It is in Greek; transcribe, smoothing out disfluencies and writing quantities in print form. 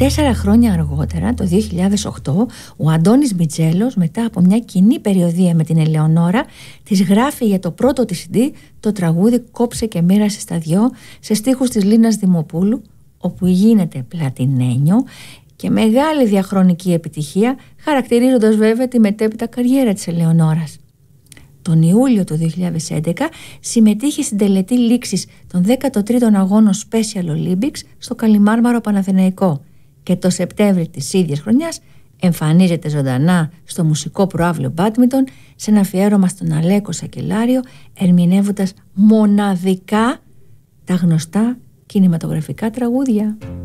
4 χρόνια αργότερα, το 2008, ο Αντώνης Μιτζέλος, μετά από μια κοινή περιοδεία με την Ελεονόρα, της γράφει για το πρώτο της CD το τραγούδι «Κόψε και μοίρασε στα δυο», σε στίχους της Λίνας Δημοπούλου, όπου γίνεται πλατινένιο και μεγάλη διαχρονική επιτυχία, χαρακτηρίζοντας βέβαια τη μετέπειτα καριέρα της Ελεονόρας. Τον Ιούλιο του 2011 συμμετείχε στην τελετή λήξης των 13ων αγώνων Special Olympics στο Καλιμάρμαρο Παναθηναϊκό και το Σεπτέμβρη της ίδιας χρονιάς εμφανίζεται ζωντανά στο μουσικό προαύλιο Μπάντμιντον σε ένα αφιέρωμα στον Αλέκο Σακελάριο, ερμηνεύοντας μοναδικά τα γνωστά κινηματογραφικά τραγούδια.